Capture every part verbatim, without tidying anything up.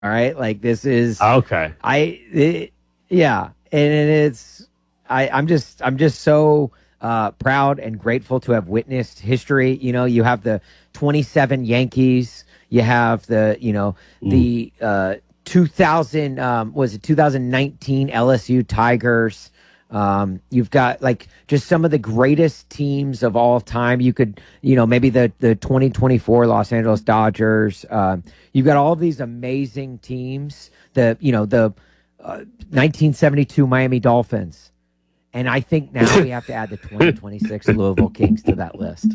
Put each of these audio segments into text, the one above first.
All right, like this is Okay. I it, yeah, and it's I I'm just I'm just so uh, proud and grateful to have witnessed history. You know, you have the twenty-seven Yankees, you have the you know Mm. the uh, two thousand um, was it two thousand nineteen L S U Tigers. Um, you've got like just some of the greatest teams of all time. You could, you know, maybe the the twenty twenty-four Los Angeles Dodgers. Um, you've got all of these amazing teams. The, you know, the uh, nineteen seventy-two Miami Dolphins. And I think now we have to add the twenty twenty-six Louisville Kings to that list.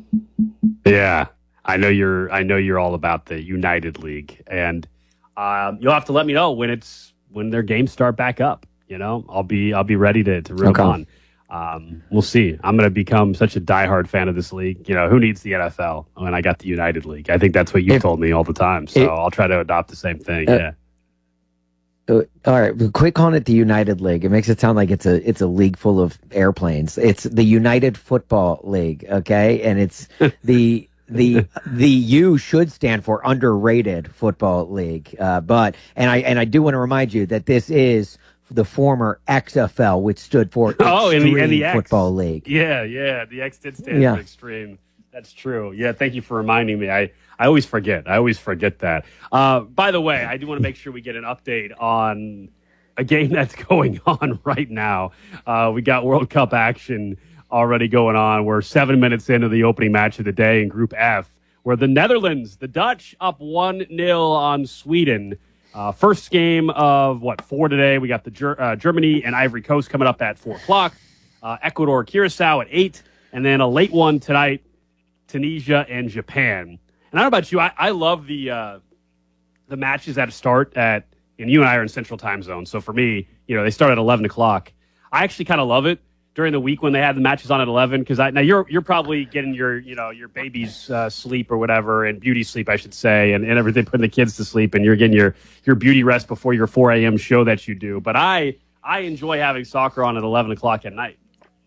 Yeah, I know you're. I know you're all about the United League, and um, you'll have to let me know when it's when their games start back up. You know, I'll be I'll be ready to to root Okay. on. Um, we'll see. I'm going to become such a diehard fan of this league. You know, who needs the N F L when I got the United League? I think that's what you've If- told me all the time. So if- I'll try to adopt the same thing. Uh, yeah. Uh, All right, well, quit calling it the United League. It makes it sound like it's a it's a league full of airplanes. It's the United Football League, okay? And it's the the the U should stand for Underrated Football League. Uh, but and I and I do want to remind you that this is the former X F L, which stood for Oh, and the, Extreme and the X. Football League. Yeah, yeah. The X did stand Yeah. for extreme. That's true. Yeah, thank you for reminding me. I, I always forget. I always forget that. Uh, by the way, I do want to make sure we get an update on a game that's going on right now. Uh, we got World Cup action already going on. We're seven minutes into the opening match of the day in Group F, where the Netherlands, the Dutch, up one nil on Sweden. Uh, first game of, what, four today. We got the Ger- uh, Germany and Ivory Coast coming up at four o'clock. Uh, Ecuador, Curacao at eight. And then a late one tonight, Tunisia and Japan. And I don't know about you, I, I love the uh, the matches that start at, and you and I are in Central Time Zone. So for me, you know, they start at eleven o'clock. I actually kind of love it during the week when they have the matches on at eleven, because I now you're you're probably getting your you know your baby's uh, sleep or whatever, and beauty sleep I should say, and, and everything, putting the kids to sleep, and you're getting your your beauty rest before your four a.m. show that you do. But I I enjoy having soccer on at eleven o'clock at night.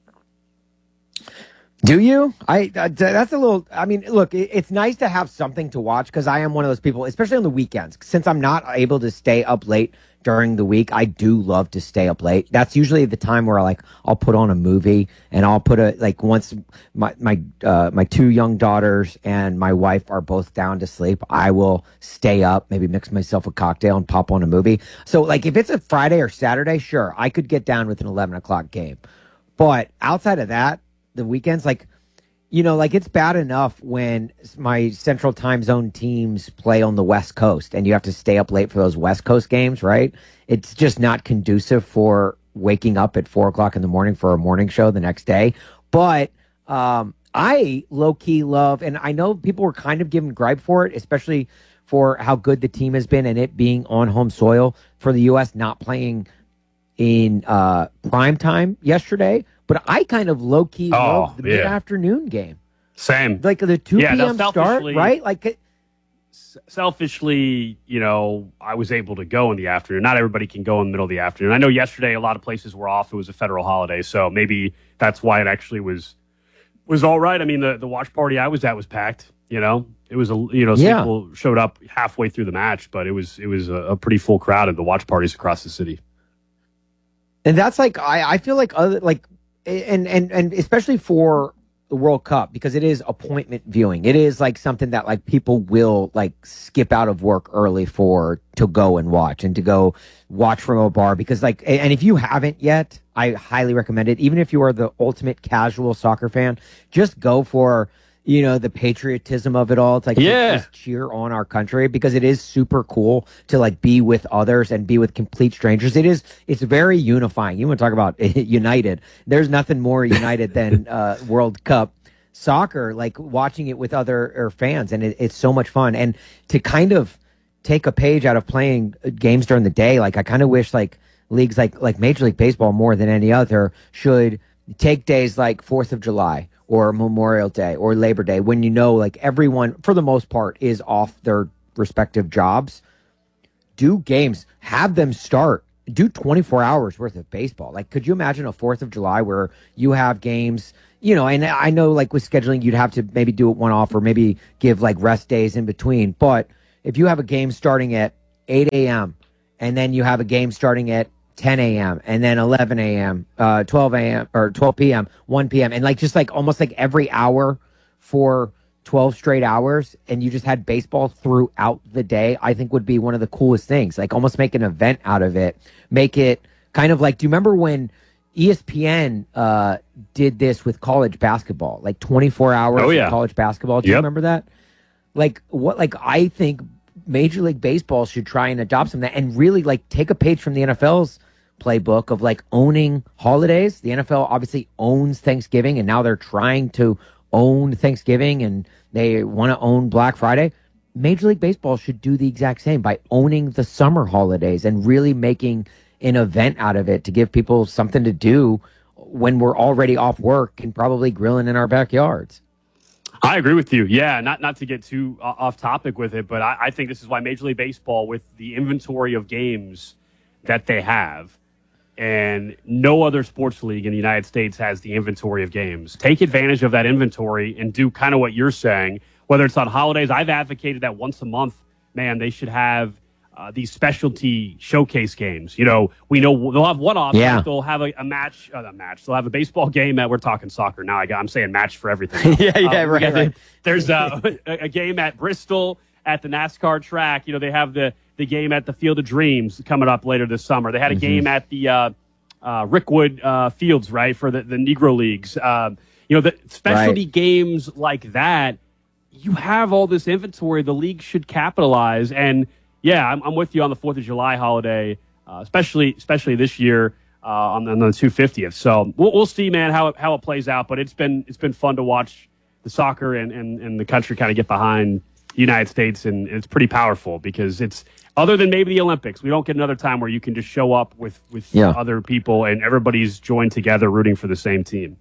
Do you? I uh, that's a little. I mean, look, it, it's nice to have something to watch because I am one of those people, especially on the weekends. Since I'm not able to stay up late during the week, I do love to stay up late. That's usually the time where like I'll put on a movie and I'll put a like once my my uh, my two young daughters and my wife are both down to sleep, I will stay up, maybe mix myself a cocktail and pop on a movie. So like if it's a Friday or Saturday, sure, I could get down with an eleven o'clock game. But outside of that, the weekends, like, you know, like it's bad enough when my Central Time Zone teams play on the West Coast and you have to stay up late for those West Coast games, right? It's just not conducive for waking up at four o'clock in the morning for a morning show the next day. But um, I low key love, and I know people were kind of giving gripe for it, especially for how good the team has been and it being on home soil for the U S not playing in uh, prime time yesterday. But I kind of low key Oh, love the yeah. mid afternoon game, Same. like the two Yeah, no, p.m. start, selfishly- right? Like, it- Selfishly, you know, I was able to go in the afternoon. Not everybody can go in the middle of the afternoon. I know yesterday a lot of places were off. It was a federal holiday, so maybe that's why it actually was was all right. I mean, the, the watch party I was at was packed. You know, it was a you know some Yeah. people showed up halfway through the match, but it was it was a, a pretty full crowd at the watch parties across the city. and that's like I, I feel like other like and and and especially for the World Cup, because it is appointment viewing. It is like something that like people will like skip out of work early for to go and watch and to go watch from a bar, because like and if you haven't yet, I highly recommend it. Even if you are the ultimate casual soccer fan, just go for you know the patriotism of it all. It's like to Yeah. just cheer on our country, because it is super cool to like be with others and be with complete strangers. It is it's very unifying. You want to talk about united? There's nothing more united than uh, World Cup soccer, like watching it with other or fans, and it, it's so much fun. And to kind of take a page out of playing games during the day, like I kind of wish like leagues like like Major League Baseball more than any other should take days like Fourth of July or Memorial Day or Labor Day, when you know like everyone for the most part is off their respective jobs. Do games, have them start, do twenty-four hours worth of baseball. Like, could you imagine a Fourth of July where you have games, you know, and I know like with scheduling, you'd have to maybe do it one off or maybe give like rest days in between. But if you have a game starting at eight a.m. and then you have a game starting at ten a.m. and then eleven a.m., uh, twelve a.m. or twelve p.m., one p.m. and like just like almost like every hour for twelve straight hours, and you just had baseball throughout the day, I think would be one of the coolest things. Like almost make an event out of it. Make it kind of like, do you remember when E S P N uh, did this with college basketball, like twenty-four hours oh, yeah. of college basketball? Do yep. you remember that? Like what? Like I think Major League Baseball should try and adopt some of that and really like take a page from the N F L's playbook of like owning holidays. The N F L obviously owns Thanksgiving, and now they're trying to own Thanksgiving, and they want to own Black Friday. Major League Baseball should do the exact same by owning the summer holidays and really making an event out of it to give people something to do when we're already off work and probably grilling in our backyards. I agree with you. Yeah, not not to get too uh, off topic with it, but I, I think this is why Major League Baseball, with the inventory of games that they have, and no other sports league in the United States has the inventory of games. Take advantage of that inventory and do kind of what you're saying, whether it's on holidays. I've advocated that once a month, man, they should have uh, these specialty showcase games. You know, we know they'll have one-offs. Yeah. Right? They'll have a, a match, uh, a match. They'll have a baseball game. At, we're talking soccer now. I got, I'm saying match for everything. yeah, yeah, uh, right, right. There's uh, a, a game at Bristol at the NASCAR track. You know, they have the, the game at the Field of Dreams coming up later this summer. They had a mm-hmm. game at the uh, uh, Rickwood uh, Fields, right, for the, the Negro Leagues. Um, you know, the specialty right. games like that, you have all this inventory. The league should capitalize. And, yeah, I'm, I'm with you on the fourth of July holiday, uh, especially especially this year uh, on, on the two hundred fiftieth. So we'll, we'll see, man, how it, how it plays out. But it's been it's been fun to watch the soccer and, and, and the country kind of get behind the United States, and it's pretty powerful because it's other than maybe the Olympics, we don't get another time where you can just show up with with yeah. other people and everybody's joined together rooting for the same team.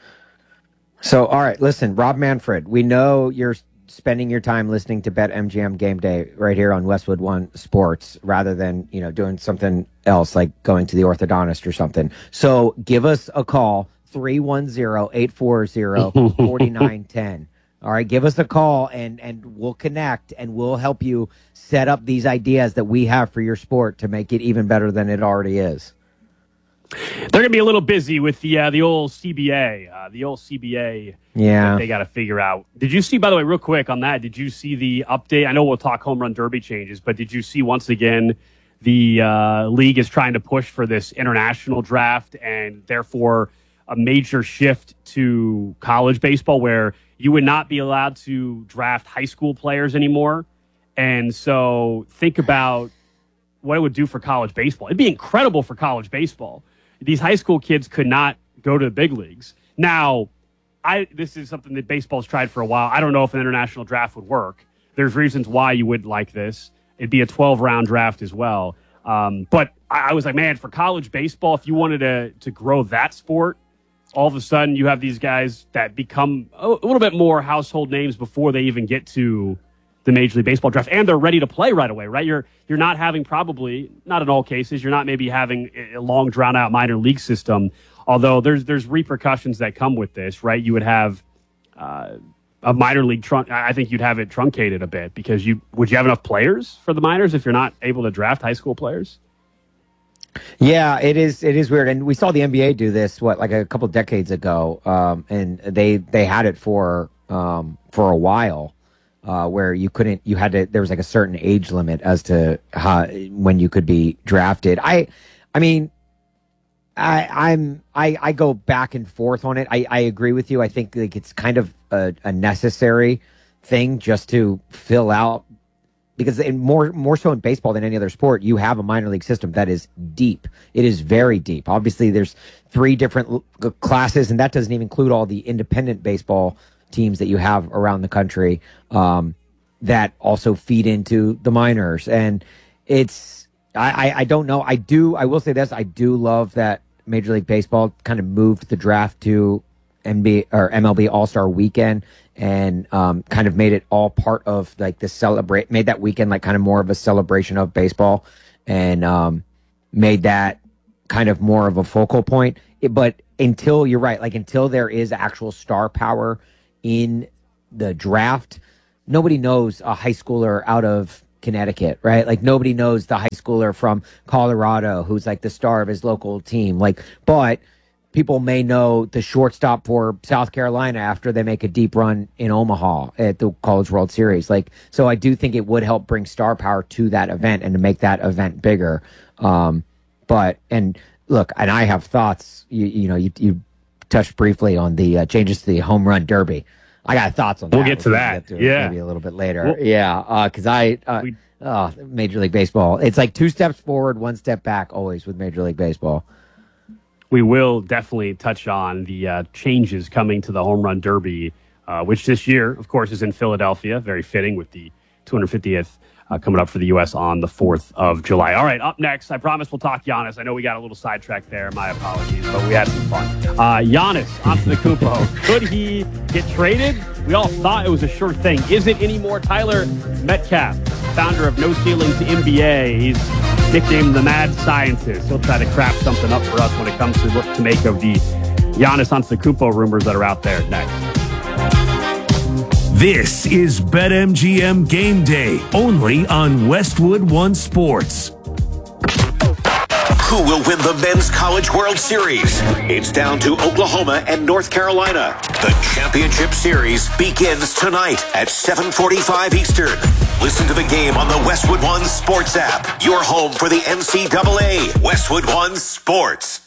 So, all right, listen, Rob Manfred, we know you're spending your time listening to BetMGM Game Day right here on Westwood One Sports rather than, you know, doing something else like going to the orthodontist or something. So give us a call, three one zero, eight four zero, four nine one zero. All right, give us a call and, and we'll connect and we'll help you set up these ideas that we have for your sport to make it even better than it already is. They're going to be a little busy with the uh, the old C B A, uh, the old C B A. Yeah, they got to figure out. Did you see, by the way, real quick on that? Did you see the update? I know we'll talk home run derby changes, but did you see once again the uh, league is trying to push for this international draft and therefore a major shift to college baseball where you would not be allowed to draft high school players anymore. And so think about what it would do for college baseball. It'd be incredible for college baseball. These high school kids could not go to the big leagues. Now, I this is something that baseball's tried for a while. I don't know if an international draft would work. There's reasons why you would like this. It'd be a twelve-round draft as well. Um, but I, I was like, man, for college baseball, if you wanted to to grow that sport, all of a sudden you have these guys that become a, a little bit more household names before they even get to the Major League Baseball draft, and they're ready to play right away, right? You're you're not having probably, not in all cases, you're not maybe having a long, drawn-out minor league system, although there's there's repercussions that come with this, right? You would have uh, a minor league trunk. I think you'd have it truncated a bit because you would you have enough players for the minors if you're not able to draft high school players? Yeah, it is. It is weird, and we saw the N B A do this what like a couple decades ago, um, and they they had it for um, for a while. Uh, where you couldn't, you had to, there was like a certain age limit as to how, when you could be drafted. I, I mean, I, I'm, I, I go back and forth on it. I, I agree with you. I think like it's kind of a, a necessary thing just to fill out because in more, more so in baseball than any other sport, you have a minor league system that is deep. It is very deep. Obviously there's three different l- classes and that doesn't even include all the independent baseball teams that you have around the country um, that also feed into the minors. And it's, I, I, I don't know. I do, I will say this. I do love that Major League Baseball kind of moved the draft to N B A or M L B All-Star Weekend and um, kind of made it all part of like the celebrate, made that weekend like kind of more of a celebration of baseball and um, made that kind of more of a focal point. It, but until you're right, like until there is actual star power in the draft, nobody knows a high schooler out of Connecticut, right? Like nobody knows the high schooler from Colorado who's like the star of his local team. Like, but people may know the shortstop for South Carolina after they make a deep run in Omaha at the College World Series. Like, so I do think it would help bring star power to that event and to make that event bigger. Um, but, and look, and I have thoughts, you, you know, you, you touched briefly on the uh, changes to the home run derby. I got thoughts on that. We'll get to that. Get to yeah. Maybe a little bit later. Well, yeah. Uh, cause I, uh, we, oh, Major League Baseball. It's like two steps forward, one step back always with Major League Baseball. We will definitely touch on the uh, changes coming to the Home Run Derby, uh, which this year, of course, is in Philadelphia. Very fitting with the two hundred fiftieth uh, coming up for the U S on the fourth of July. All right, up next, I promise we'll talk Giannis. I know we got a little sidetracked there. My apologies, but we had some fun. Uh, Giannis Antetokounmpo. Could he get traded? We all thought it was a sure thing. Is it anymore? Tyler Metcalf, founder of No Ceiling to N B A. He's nicknamed the Mad Scientist. He'll try to craft something up for us when it comes to what to make of the Giannis Antetokounmpo rumors that are out there. Next. This is BetMGM Game Day, only on Westwood One Sports. Who will win the Men's College World Series? It's down to Oklahoma and North Carolina. The championship series begins tonight at seven forty-five Eastern. Listen to the game on the Westwood One Sports app. Your home for the N C double A. Westwood One Sports.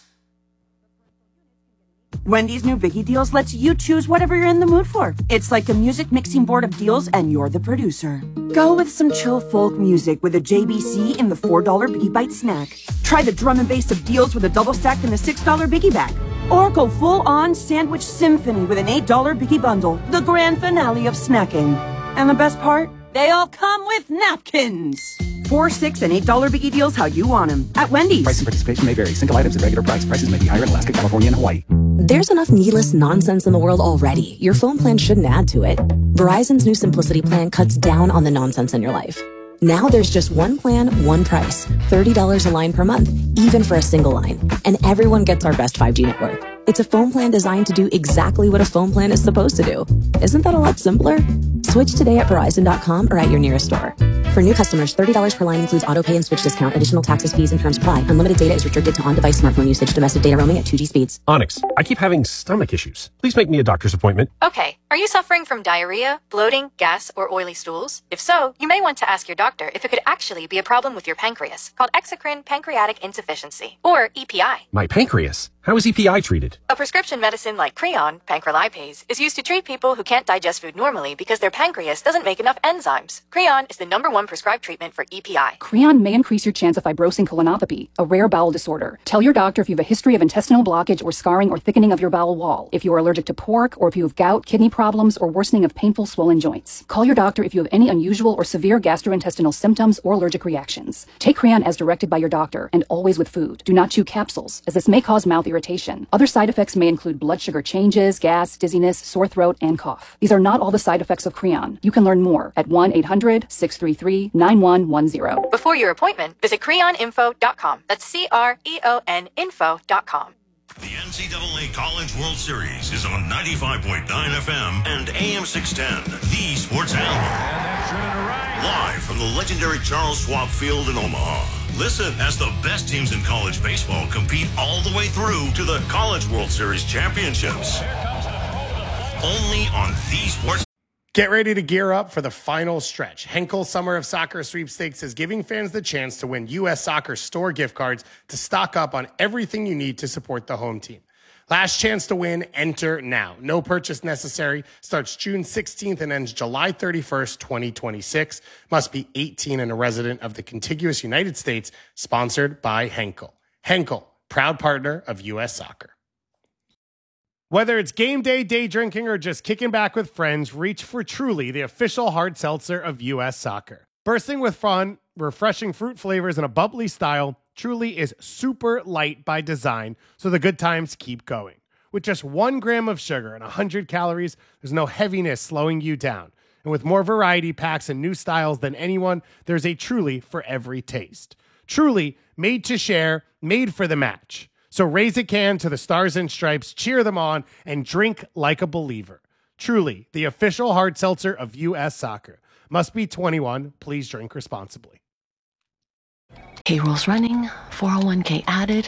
Wendy's new Biggie Deals lets you choose whatever you're in the mood for. It's like a music mixing board of deals, and you're the producer. Go with some chill folk music with a J B C in the four dollar Biggie Bite snack. Try the drum and bass of deals with a double stack in the six dollar Biggie Bag. Or go full-on sandwich symphony with an eight dollar Biggie Bundle, the grand finale of snacking. And the best part? They all come with napkins. Four, six, and eight dollar Biggie Deals how you want them at Wendy's. Price and participation may vary. Single items at regular price. Prices may be higher in Alaska, California, and Hawaii. There's enough needless nonsense in the world already. Your phone plan shouldn't add to it. Verizon's new Simplicity plan cuts down on the nonsense in your life. Now there's just one plan, one price. thirty dollars a line per month, even for a single line. And everyone gets our best five G network. It's a phone plan designed to do exactly what a phone plan is supposed to do. Isn't that a lot simpler? Switch today at Verizon dot com or at your nearest store. For new customers, thirty dollars per line includes auto pay and switch discount. Additional taxes, fees, and terms apply. Unlimited data is restricted to on-device smartphone usage. Domestic data roaming at two G speeds. Onyx, I keep having stomach issues. Please make me a doctor's appointment. Okay. Are you suffering from diarrhea, bloating, gas, or oily stools? If so, you may want to ask your doctor if it could actually be a problem with your pancreas, called exocrine pancreatic insufficiency, or E P I. My pancreas? How is E P I treated? A prescription medicine like Creon, pancrelipase, is used to treat people who can't digest food normally because their pancreas doesn't make enough enzymes. Creon is the number one prescribed treatment for E P I. Creon may increase your chance of fibrosing colonopathy, a rare bowel disorder. Tell your doctor if you have a history of intestinal blockage or scarring or thickening of your bowel wall, if you are allergic to pork, or if you have gout, kidney problems, or worsening of painful swollen joints. Call your doctor if you have any unusual or severe gastrointestinal symptoms or allergic reactions. Take Creon as directed by your doctor, and always with food. Do not chew capsules, as this may cause mouth irritation. Other side effects may include blood sugar changes, gas, dizziness, sore throat, and cough. These are not all the side effects of Creon. You can learn more at one eight hundred, six three three, nine one one zero. Before your appointment, visit creon info dot com. That's C R E O N info dot com. The N C double A College World Series is on ninety-five point nine F M and A M six ten, the Sports Animal. Live from the legendary Charles Schwab Field in Omaha. Listen as the best teams in college baseball compete all the way through to the College World Series championships. Only on the Sports. Get ready to gear up for the final stretch. Henkel Summer of Soccer Sweepstakes is giving fans the chance to win U S Soccer store gift cards to stock up on everything you need to support the home team. Last chance to win, enter now. No purchase necessary. Starts June sixteenth and ends July thirty-first, twenty twenty-six. Must be eighteen and a resident of the contiguous United States. Sponsored by Henkel. Henkel, proud partner of U S Soccer. Whether it's game day, day drinking, or just kicking back with friends, reach for Truly, the official hard seltzer of U S Soccer. Bursting with fun, refreshing fruit flavors, and a bubbly style, Truly is super light by design, so the good times keep going. With just one gram of sugar and one hundred calories, there's no heaviness slowing you down. And with more variety packs and new styles than anyone, there's a Truly for every taste. Truly, made to share, made for the match. So raise a can to the Stars and Stripes, cheer them on, and drink like a believer. Truly, the official hard seltzer of U S Soccer. Must be twenty-one. Please drink responsibly. Payroll's running, four oh one k added.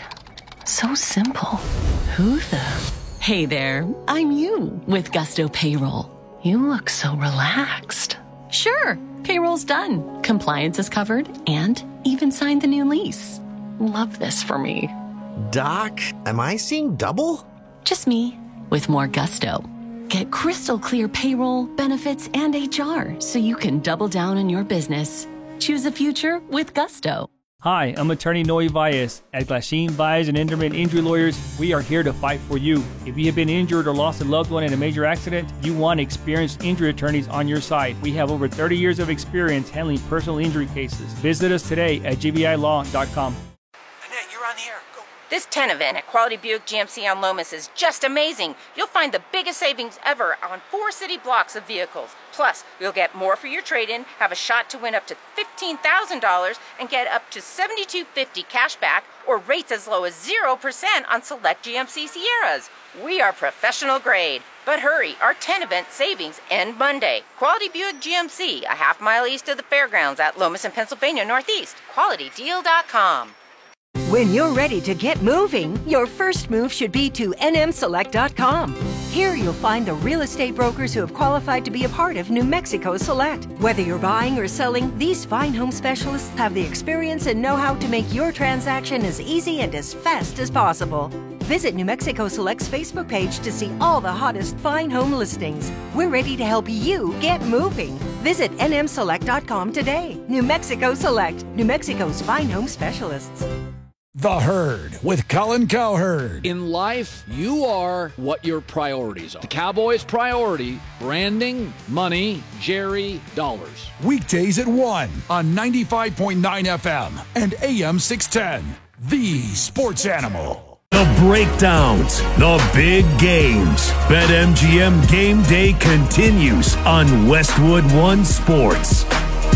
So simple. Who the? Hey there, I'm you with Gusto Payroll. You look so relaxed. Sure, payroll's done. Compliance is covered and even signed the new lease. Love this for me. Doc, am I seeing double? Just me with more gusto. Get crystal clear payroll, benefits, and H R so you can double down on your business. Choose a future with Gusto. Hi, I'm attorney Noe Valles. At Glasheen, Valles and Enderman Injury Lawyers, we are here to fight for you. If you have been injured or lost a loved one in a major accident, you want experienced injury attorneys on your side. We have over thirty years of experience handling personal injury cases. Visit us today at g v i law dot com. Annette, you're on the air. Go. This ten event at Quality Buick G M C on Lomas is just amazing. You'll find the biggest savings ever on four city blocks of vehicles. Plus, you'll get more for your trade-in, have a shot to win up to fifteen thousand dollars, and get up to seventy-two fifty cash back or rates as low as zero percent on select G M C Sierras. We are professional grade. But hurry, our ten event savings end Monday. Quality Buick G M C, a half mile east of the fairgrounds at Lomas and Pennsylvania Northeast. quality deal dot com. When you're ready to get moving, your first move should be to N M select dot com. Here you'll find the real estate brokers who have qualified to be a part of New Mexico Select. Whether you're buying or selling, these fine home specialists have the experience and know-how to make your transaction as easy and as fast as possible. Visit New Mexico Select's Facebook page to see all the hottest fine home listings. We're ready to help you get moving. Visit N M select dot com today. New Mexico Select, New Mexico's fine home specialists. The Herd with Colin Cowherd. In life, you are what your priorities are. The Cowboys' priority, branding, money, Jerry, dollars. Weekdays at one on ninety-five point nine F M and A M six ten. The Sports Animal. The breakdowns, the big games. BetMGM Game Day continues on Westwood One Sports.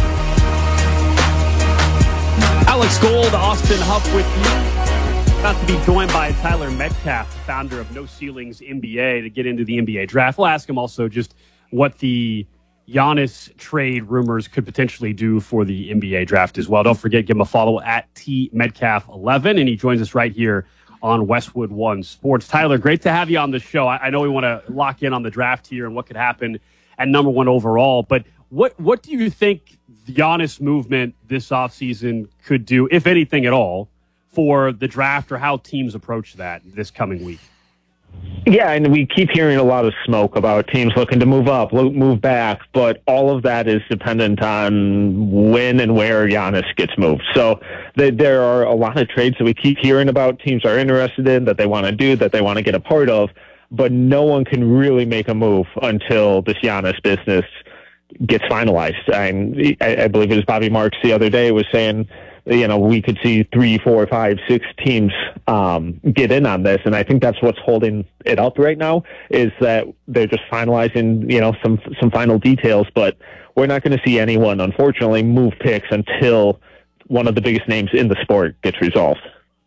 Alex Gold, Austin Huff with you. About to be joined by Tyler Metcalf, founder of No Ceilings N B A, to get into the N B A draft. We'll ask him also just what the Giannis trade rumors could potentially do for the N B A draft as well. Don't forget, give him a follow at T Metcalf eleven, and he joins us right here on Westwood One Sports. Tyler, great to have you on the show. I, I know we want to lock in on the draft here and what could happen at number one overall, but what what do you think the Giannis movement this offseason could do, if anything at all, for the draft or how teams approach that this coming week? Yeah, and we keep hearing a lot of smoke about teams looking to move up, move back, but all of that is dependent on when and where Giannis gets moved. So th- there are a lot of trades that we keep hearing about teams are interested in, that they want to do, that they want to get a part of, but no one can really make a move until this Giannis business gets finalized. And I, I believe it was Bobby Marks the other day was saying, you know, we could see three, four, five, six teams um, get in on this. And I think that's what's holding it up right now is that they're just finalizing, you know, some, some final details, but we're not going to see anyone, unfortunately, move picks until one of the biggest names in the sport gets resolved.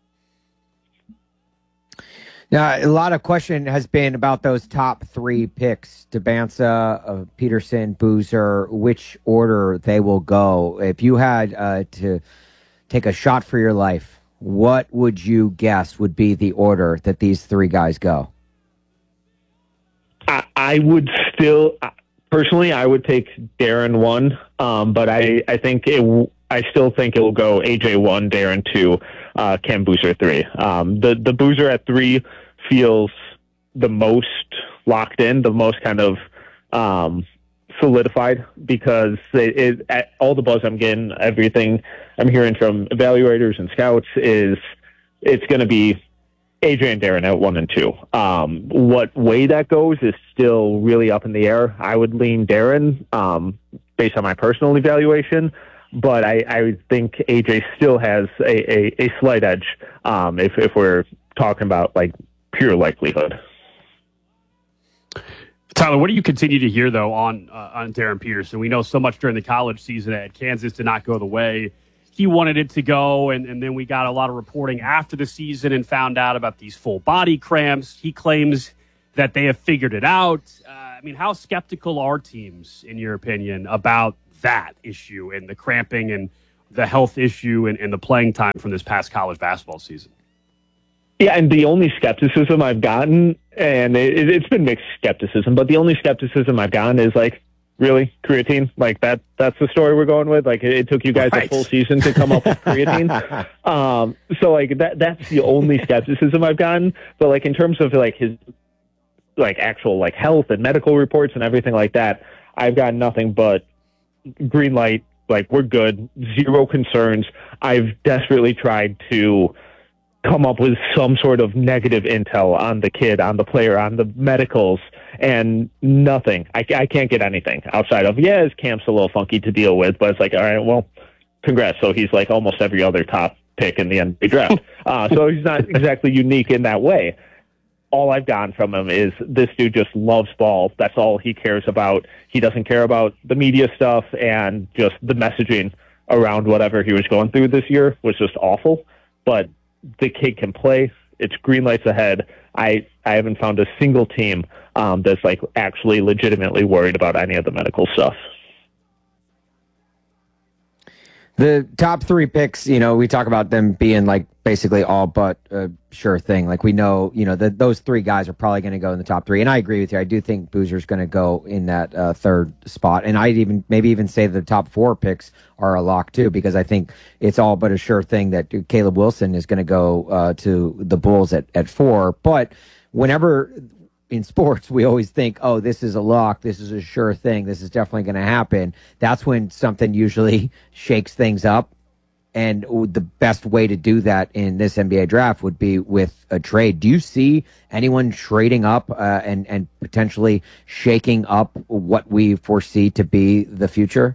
Now, a lot of question has been about those top three picks, Debanza, uh, Peterson, Boozer, which order they will go. If you had uh, to take a shot for your life, what would you guess would be the order that these three guys go? I, I would still, personally, I would take Darren one, um, but I, I think it I still think it will go A J one, Darren two, uh, Ken Boozer three. Um, the, the Boozer at three feels the most locked in, the most kind of um, solidified because it, it, at all the buzz I'm getting, everything I'm hearing from evaluators and scouts is it's going to be A J and Darren at one and two. Um, what way that goes is still really up in the air. I would lean Darren um, based on my personal evaluation. But I, I would think A J still has a, a, a slight edge um, if, if we're talking about like pure likelihood. Tyler, what do you continue to hear, though, on uh, on Darren Peterson? We know so much during the college season at Kansas did not go the way he wanted it to go, and, and then we got a lot of reporting after the season and found out about these full body cramps. He claims that they have figured it out. Uh, I mean, how skeptical are teams, in your opinion, about that issue and the cramping and the health issue and, and the playing time from this past college basketball season. Yeah, and the only skepticism I've gotten, and it, it's been mixed skepticism, but the only skepticism I've gotten is like, really, creatine? Like that? That's the story we're going with? Like it, it took you guys right. a full season to come up with creatine? um, so like that that's the only skepticism I've gotten. But like in terms of like his like actual like health and medical reports and everything like that, I've got nothing but green light. Like we're good, zero concerns. I've desperately tried to come up with some sort of negative intel on the kid, on the player, on the medicals, and nothing. I, I can't get anything outside of, yeah, his camp's a little funky to deal with, but it's like, all right, well, congrats. So he's like almost every other top pick in the N B A draft. Uh, so he's not exactly unique in that way. All I've gotten from him is this dude just loves ball. That's all he cares about. He doesn't care about the media stuff, and just the messaging around whatever he was going through this year was just awful. But the kid can play. It's green lights ahead. I, I haven't found a single team um, that's like actually legitimately worried about any of the medical stuff. The top three picks, you know, we talk about them being like basically all but a sure thing. Like we know, you know, that those three guys are probably going to go in the top three. And I agree with you. I do think Boozer's going to go in that uh, third spot. And I'd even maybe even say the top four picks are a lock too, because I think it's all but a sure thing that Caleb Wilson is going to go uh, to the Bulls at, at four. But whenever in sports, we always think, oh, this is a lock, this is a sure thing, this is definitely going to happen. That's when something usually shakes things up. And the best way to do that in this N B A draft would be with a trade. Do you see anyone trading up uh, and, and potentially shaking up what we foresee to be the future?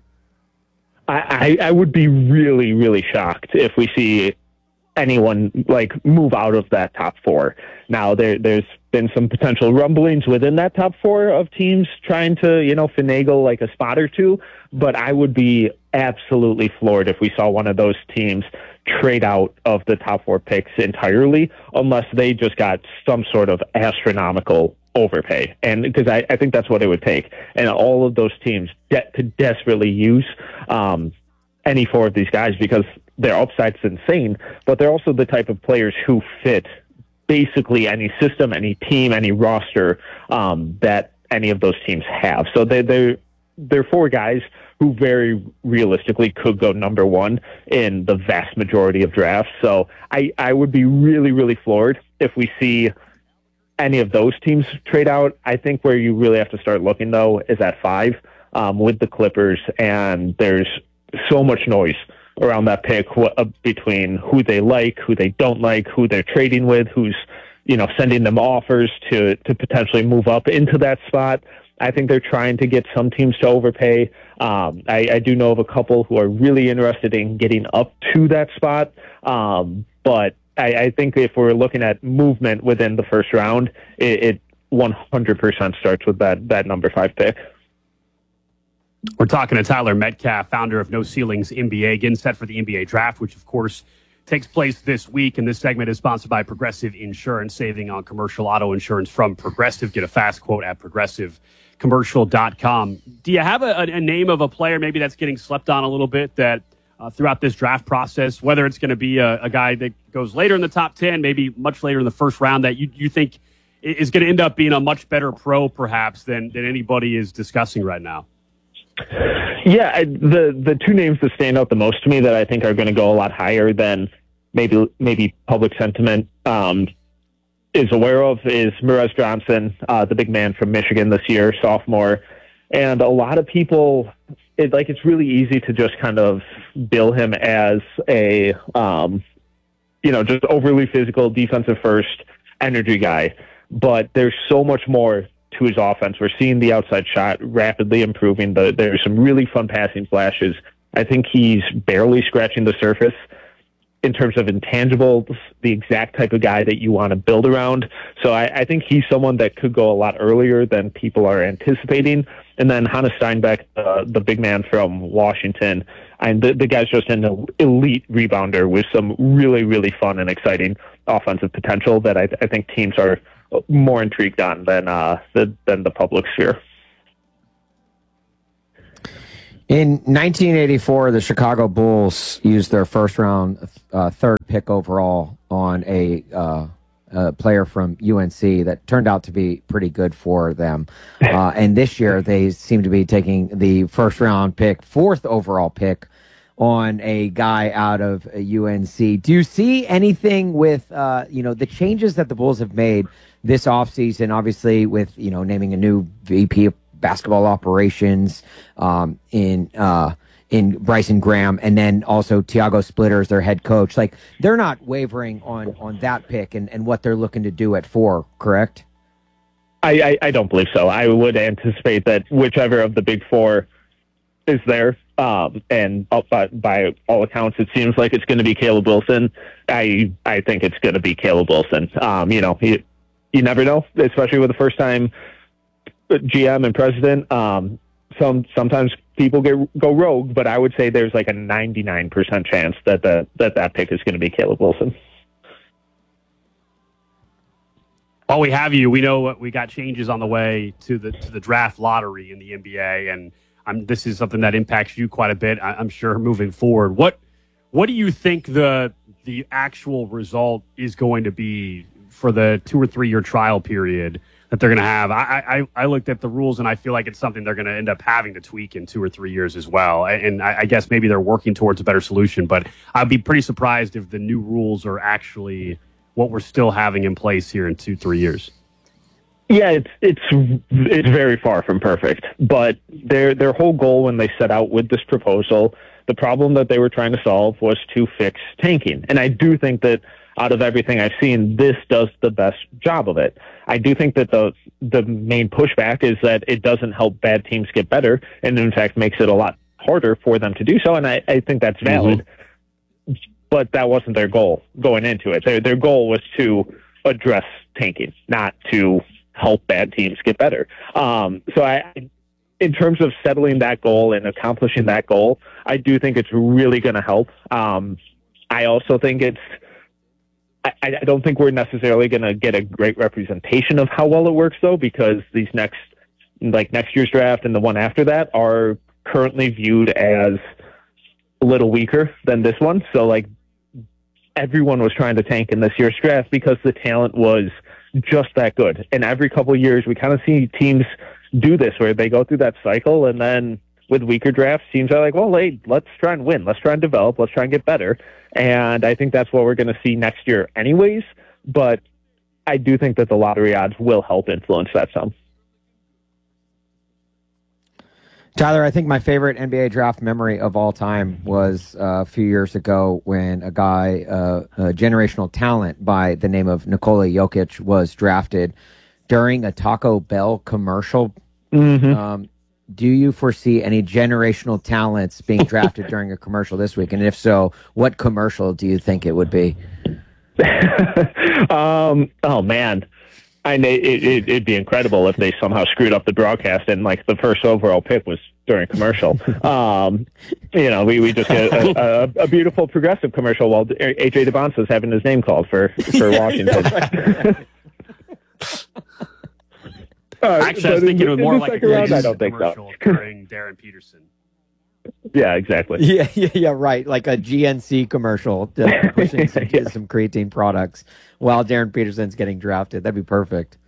I, I, I would be really, really shocked if we see anyone like move out of that top four. Now there there's been some potential rumblings within that top four of teams trying to, you know, finagle like a spot or two, but I would be absolutely floored if we saw one of those teams trade out of the top four picks entirely, unless they just got some sort of astronomical overpay. And because I, I think that's what it would take. And all of those teams de- could desperately use um, any four of these guys, because their upside's insane, but they're also the type of players who fit basically any system, any team, any roster um, that any of those teams have. So they, they're, they're four guys who very realistically could go number one in the vast majority of drafts. So I, I would be really, really floored if we see any of those teams trade out. I think where you really have to start looking, though, is at five um, with the Clippers, and there's so much noise around that pick wh- uh, between who they like, who they don't like, who they're trading with, who's, you know, sending them offers to, to potentially move up into that spot. I think they're trying to get some teams to overpay. Um, I, I do know of a couple who are really interested in getting up to that spot. Um, but I, I think if we're looking at movement within the first round, it, it one hundred percent starts with that, that number five pick. We're talking to Tyler Metcalf, founder of No Ceilings N B A, getting set for the N B A draft, which, of course, takes place this week. And this segment is sponsored by Progressive Insurance, saving on commercial auto insurance from Progressive. Get a fast quote at progressive commercial dot com. Do you have a, a name of a player maybe that's getting slept on a little bit that uh, throughout this draft process, whether it's going to be a, a guy that goes later in the top ten, maybe much later in the first round, that you, you think is going to end up being a much better pro perhaps than, than anybody is discussing right now? Yeah, I, the the two names that stand out the most to me that I think are going to go a lot higher than maybe maybe public sentiment um, is aware of is Merez Johnson, uh, the big man from Michigan this year, sophomore. And a lot of people, it, like it's really easy to just kind of bill him as a, um, you know, just overly physical, defensive first energy guy. But there's so much more to his offense. We're seeing the outside shot rapidly improving. The, there's some really fun passing flashes. I think he's barely scratching the surface in terms of intangibles, the exact type of guy that you want to build around. So I, I think he's someone that could go a lot earlier than people are anticipating. And then Hannes Steinbeck, uh, the big man from Washington, and the, the guy's just an elite rebounder with some really, really fun and exciting offensive potential that I, I think teams are more intrigued on than uh, the, than the public sphere. In nineteen eighty-four, the Chicago Bulls used their first round, uh, third pick overall on a, uh, a player from U N C that turned out to be pretty good for them. Uh, and this year, they seem to be taking the first round pick, fourth overall pick on a guy out of U N C. Do you see anything with, uh, you know, the changes that the Bulls have made this offseason, obviously with, you know, naming a new V P of basketball operations um, in uh, in Bryson Graham, and then also Tiago Splitter as their head coach. Like, they're not wavering on on that pick and, and what they're looking to do at four, correct? I, I, I don't believe so. I would anticipate that whichever of the big four is there, um, and by, by all accounts, it seems like it's going to be Caleb Wilson. I I think it's going to be Caleb Wilson. Um, you know, you, you never know, especially with the first time G M and president. Um, some sometimes people get go rogue, but I would say there's like a ninety-nine percent chance that the that that pick is going to be Caleb Wilson. While we have you, we know we got changes on the way to the to the draft lottery in the N B A, and I'm, this is something that impacts you quite a bit, I'm sure, moving forward. What what do you think the the actual result is going to be for the two or three year trial period that they're going to have? I, I I looked at the rules, and I feel like it's something they're going to end up having to tweak in two or three years as well. And I, I guess maybe they're working towards a better solution, but I'd be pretty surprised if the new rules are actually what we're still having in place here in two, three years. Yeah, it's it's it's very far from perfect, but their their whole goal when they set out with this proposal, the problem that they were trying to solve was to fix tanking. And I do think that out of everything I've seen, this does the best job of it. I do think that the the main pushback is that it doesn't help bad teams get better, and in fact makes it a lot harder for them to do so, and I, I think that's valid. Mm-hmm. But that wasn't their goal going into it. Their their goal was to address tanking, not to help bad teams get better. Um, so I, in terms of settling that goal and accomplishing that goal, I do think it's really going to help. Um, I also think it's, I, I don't think we're necessarily going to get a great representation of how well it works though, because these next, like next year's draft and the one after that are currently viewed as a little weaker than this one. So like everyone was trying to tank in this year's draft because the talent was just that good. And every couple of years, we kind of see teams do this where they go through that cycle, and then with weaker drafts, teams are like, well, hey, let's try and win. Let's try and develop. Let's try and get better. And I think that's what we're going to see next year anyways. But I do think that the lottery odds will help influence that some. Tyler, I think my favorite N B A draft memory of all time was uh, a few years ago when a guy, uh, a generational talent by the name of Nikola Jokic, was drafted during a Taco Bell commercial. Mm-hmm. Um, do you foresee any generational talents being drafted during a commercial this week? And if so, what commercial do you think it would be? um, oh, man. I it, it, it'd be incredible if they somehow screwed up the broadcast and like the first overall pick was during a commercial. um, you know, we, we just get a, a, a beautiful progressive commercial while A J DeBonsa is having his name called for, for Washington. uh, Actually, I was thinking in, of more like a round, I don't think commercial so. during Darren Peterson. Yeah, exactly. Yeah, yeah, yeah, right. Like a G N C commercial uh, pushing some, yeah. some creatine products while Darren Peterson's getting drafted. That'd be perfect.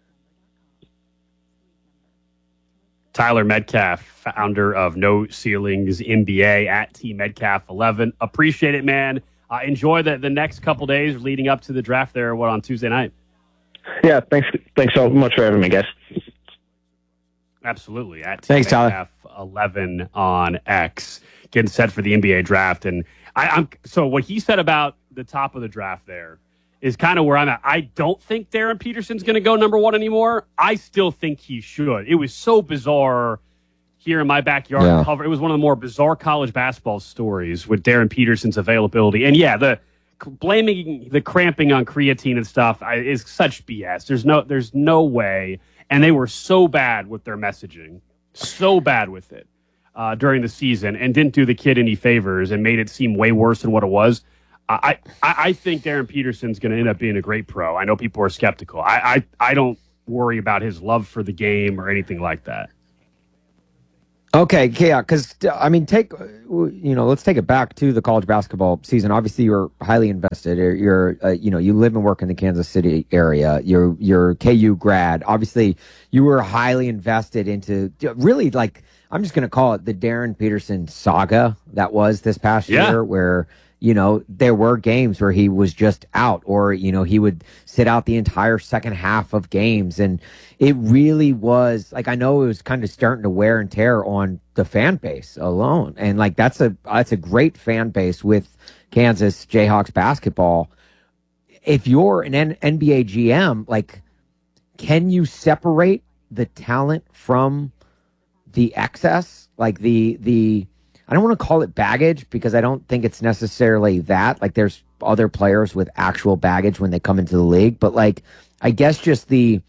Tyler Metcalf, founder of No Ceilings N B A at T Metcalf eleven. Appreciate it, man. Uh, enjoy the, the next couple days leading up to the draft there, what, on Tuesday night? Yeah, thanks Thanks so much for having me, guys. Absolutely. At T Thanks, Metcalf eleven on X, getting set for the N B A draft. And I, I'm so what he said about the top of the draft there is kind of where I'm at. I don't think Darren Peterson's going to go number one anymore. I still think he should. It was so bizarre here in my backyard yeah. cover. It was one of the more bizarre college basketball stories with Darren Peterson's availability. And yeah, the blaming the cramping on creatine and stuff I, is such B S. There's no, there's no way. And they were so bad with their messaging, so bad with it uh, during the season, and didn't do the kid any favors and made it seem way worse than what it was. I I, I think Darren Peterson's going to end up being a great pro. I know people are skeptical. I, I I don't worry about his love for the game or anything like that. Okay, yeah, because I mean, take you know, let's take it back to the college basketball season. Obviously, you're highly invested. You're, you're uh, you know, you live and work in the Kansas City area. You're you're K U grad. Obviously, you were highly invested into really like I'm just going to call it the Darren Peterson saga that was this past Yeah. year, where you know there were games where he was just out, or you know he would sit out the entire second half of games, and it really was like I know it was kind of starting to wear and tear on the fan base alone, and like that's a that's a great fan base with Kansas Jayhawks basketball. If you're an N- NBA G M, like, can you separate the talent from the excess, like the the I don't want to call it baggage because I don't think it's necessarily that. Like there's other players with actual baggage when they come into the league, but like I guess just the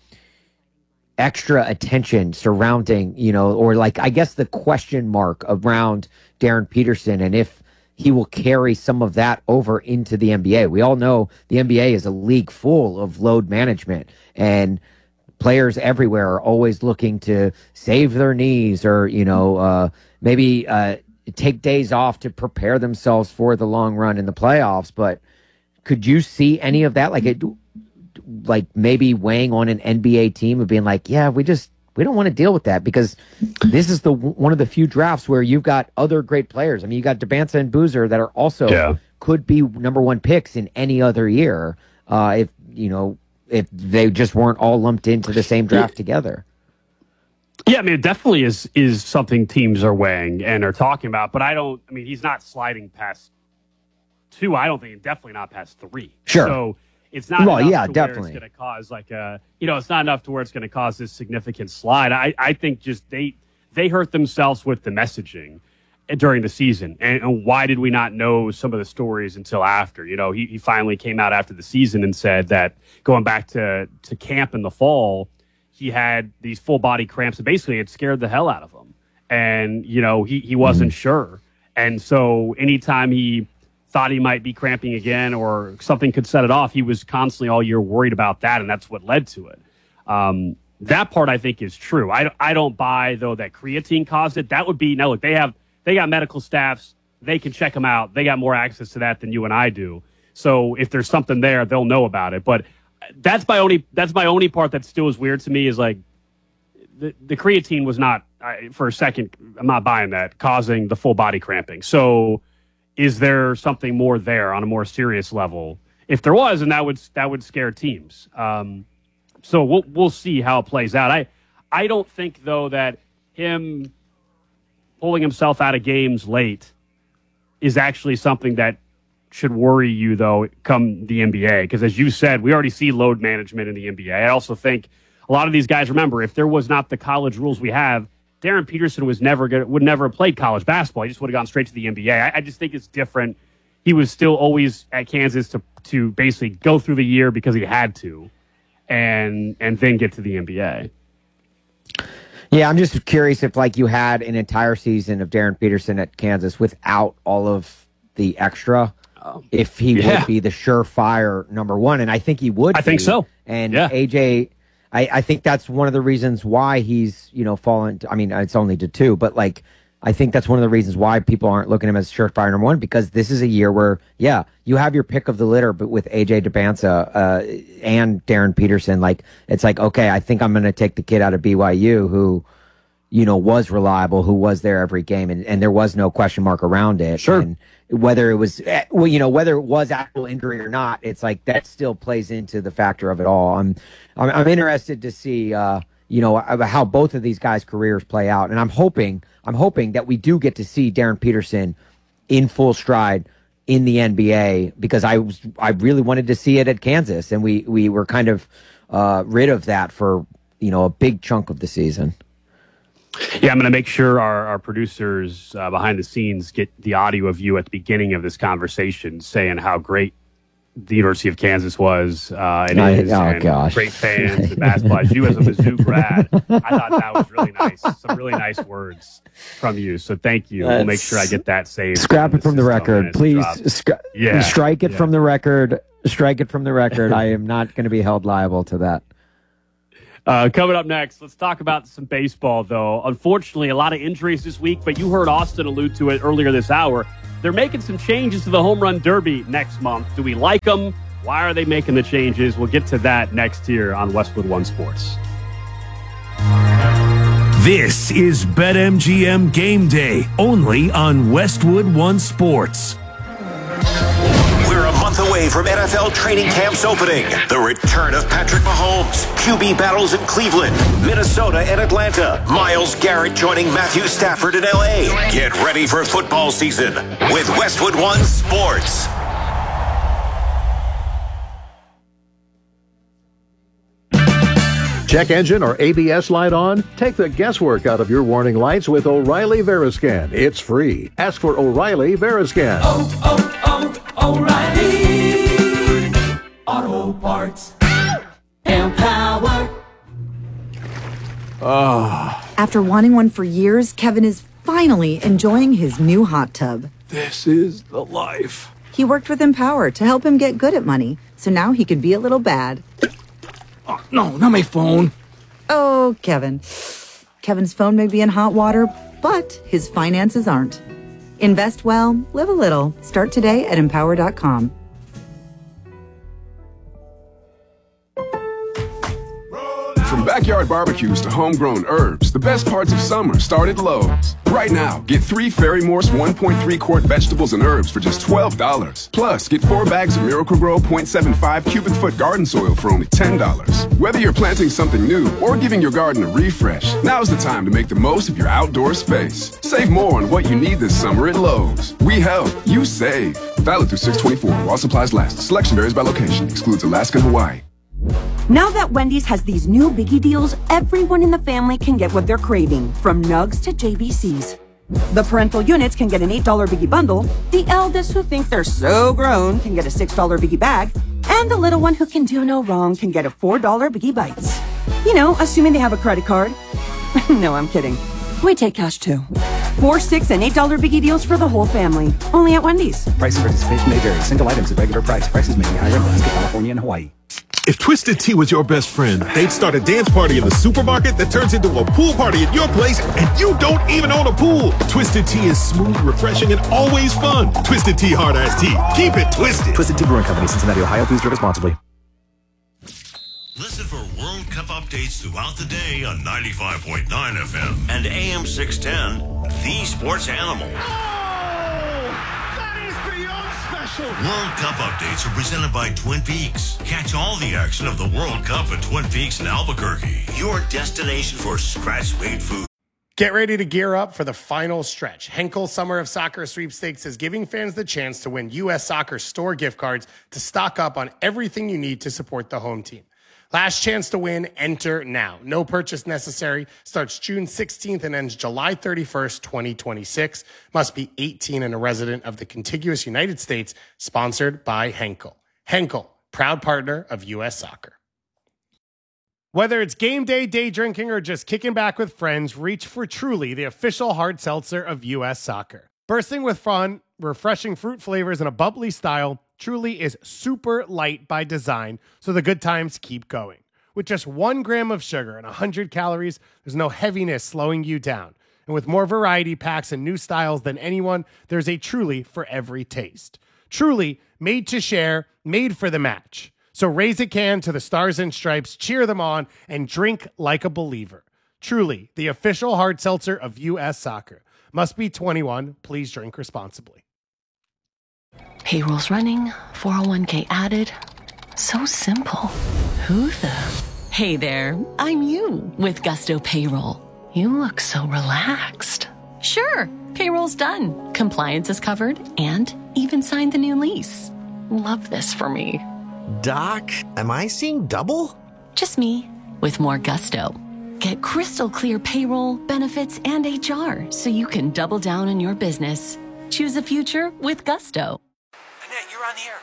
extra attention surrounding, you know, or like I guess the question mark around Darren Peterson and if he will carry some of that over into the N B A. We all know the N B A is a league full of load management, and players everywhere are always looking to save their knees or, you know, uh, maybe uh, take days off to prepare themselves for the long run in the playoffs. But could you see any of that? Like it, like maybe weighing on an N B A team of being like, yeah, we just, we don't want to deal with that because this is the one of the few drafts where you've got other great players. I mean, you got Debanza and Boozer that are also Yeah. could be number one picks in any other year. Uh, if, you know, if they just weren't all lumped into the same draft together. Yeah, I mean, it definitely is is something teams are weighing and are talking about. But I don't. I mean, he's not sliding past two. I don't think definitely not past three. Sure. So it's not. Well, enough yeah, to definitely. Where it's going to cause like a. You know, it's not enough to where it's going to cause this significant slide. I I think just they they hurt themselves with the messaging during the season. And, and why did we not know some of the stories until after? You know, he he finally came out after the season and said that going back to to camp in the fall, he had these full body cramps and basically it scared the hell out of him. And, you know, he, he wasn't sure. And so anytime he thought he might be cramping again or something could set it off, he was constantly all year worried about that. And that's what led to it. Um, that part I think is true. I, I don't buy, though, that creatine caused it. That would be, now look, they have, they got medical staffs. They can check them out. They got more access to that than you and I do. So if there's something there, they'll know about it. But That's my only. That's my only part that still is weird to me is like the, the creatine was not I, for a second. I'm not buying that causing the full body cramping. So, is there something more there on a more serious level? If there was, and that would that would scare teams. Um, so we'll we'll see how it plays out. I I don't think though that him pulling himself out of games late is actually something that should worry you, though, come the N B A. Because as you said, we already see load management in the N B A. I also think a lot of these guys, remember, if there was not the college rules we have, Darren Peterson was never gonna, would never have played college basketball. He just would have gone straight to the N B A. I, I just think it's different. He was still always at Kansas to to basically go through the year because he had to, and and then get to the N B A. Yeah, I'm just curious if, like, you had an entire season of Darren Peterson at Kansas without all of the extra, if he yeah. would be the surefire number one, and I think he would. I be. think so. And Yeah. A J, I, I think that's one of the reasons why he's, you know, fallen. To, I mean, it's only to two, but like, I think that's one of the reasons why people aren't looking at him as surefire number one, because this is a year where, yeah, you have your pick of the litter, but with A J Debanza uh, and Darren Peterson, like, it's like, okay, I think I'm going to take the kid out of B Y U who, you know, was reliable, who was there every game, and, and there was no question mark around it. Sure. And whether it was, well, you know, whether it was actual injury or not, it's like that still plays into the factor of it all. I'm, I'm, I'm interested to see, uh, you know, how both of these guys' careers play out, and I'm hoping, I'm hoping that we do get to see Darren Peterson in full stride in the N B A, because I was, I really wanted to see it at Kansas, and we, we were kind of uh, rid of that for, you know, a big chunk of the season. Yeah, I'm going to make sure our, our producers uh, behind the scenes get the audio of you at the beginning of this conversation saying how great the University of Kansas was uh, and I, is, oh, and gosh. great fans and basketball. You as a Mizzou grad, I thought that was really nice. Some really nice words from you. So thank you. We'll make sure I get that saved. Scrap it from the record, please. Scra- Yeah. strike it Yeah. from the record. Strike it from the record. I am not going to be held liable to that. Uh, coming up next, let's talk about some baseball, though. Unfortunately, a lot of injuries this week, but you heard Austin allude to it earlier this hour. They're making some changes to the Home Run Derby next month. Do we like them? Why are they making the changes? We'll get to that next here on Westwood One Sports. This is BetMGM Game Day, only on Westwood One Sports. We're a month away from N F L training camps opening. The return of Patrick Mahomes, Q B battles in Cleveland, Minnesota, and Atlanta. Myles Garrett joining Matthew Stafford in L A. Get ready for football season with Westwood One Sports. Check engine or A B S light on? Take the guesswork out of your warning lights with O'Reilly Veriscan. It's free. Ask for O'Reilly Veriscan. Oh, oh, oh, O'Reilly Auto Parts. Empower. Ah. After wanting one for years, Kevin is finally enjoying his new hot tub. This is the life. He worked with Empower to help him get good at money, so now he can be a little bad. Oh, no, not my phone. Oh, Kevin. Kevin's phone may be in hot water, but his finances aren't. Invest well, live a little. Start today at empower dot com. From backyard barbecues to homegrown herbs, the best parts of summer start at Lowe's. Right now, get three Ferry Morse one point three quart vegetables and herbs for just twelve dollars. Plus, get four bags of Miracle-Gro zero point seven five cubic foot garden soil for only ten dollars. Whether you're planting something new or giving your garden a refresh, now's the time to make the most of your outdoor space. Save more on what you need this summer at Lowe's. We help, you save. Valid through six twenty-four while supplies last. Selection varies by location. Excludes Alaska and Hawaii. Now that Wendy's has these new biggie deals, everyone in the family can get what they're craving, from nugs to J B Cs. The parental units can get an eight dollar biggie bundle, the eldest who think they're so grown can get a six dollar biggie bag, and the little one who can do no wrong can get a four dollar biggie bites. You know, assuming they have a credit card. No, I'm kidding. We take cash too. Four, six, and eight dollar biggie deals for the whole family. Only at Wendy's. Price and participation may vary. Single items at regular price. Prices may be higher in Alaska, California, and Hawaii. If Twisted Tea was your best friend, they'd start a dance party in the supermarket that turns into a pool party at your place, and you don't even own a pool. Twisted Tea is smooth, refreshing, and always fun. Twisted Tea Hard Iced Tea. Keep it twisted. Twisted Tea Brewing Company, Cincinnati, Ohio. Please drink responsibly. Listen for World Cup updates throughout the day on ninety-five point nine F M and A M six ten, The Sports Animal. World Cup updates are presented by Twin Peaks. Catch all the action of the World Cup at Twin Peaks in Albuquerque, your destination for scratch-made food. Get ready to gear up for the final stretch. Henkel Summer of Soccer Sweepstakes is giving fans the chance to win U S Soccer store gift cards to stock up on everything you need to support the home team. Last chance to win, enter now. No purchase necessary. Starts June sixteenth and ends July thirty-first, twenty twenty-six. Must be eighteen and a resident of the contiguous United States. Sponsored by Henkel. Henkel, proud partner of U S Soccer. Whether it's game day, day drinking, or just kicking back with friends, reach for Truly, the official hard seltzer of U S Soccer. Bursting with fun, refreshing fruit flavors, and a bubbly style, Truly is super light by design, so the good times keep going. With just one gram of sugar and one hundred calories, there's no heaviness slowing you down. And with more variety packs and new styles than anyone, there's a Truly for every taste. Truly, made to share, made for the match. So raise a can to the Stars and Stripes, cheer them on, and drink like a believer. Truly, the official hard seltzer of U S Soccer. Must be twenty-one. Please drink responsibly. Payroll's running, four oh one k added. So simple. Who the? Hey there, I'm you with Gusto Payroll. You look so relaxed. Sure, payroll's done. Compliance is covered and even signed the new lease. Love this for me. Doc, am I seeing double? Just me with more gusto. Get crystal clear payroll, benefits, and H R so you can double down on your business. Choose a future with Gusto. Annette, you're on the air. Go.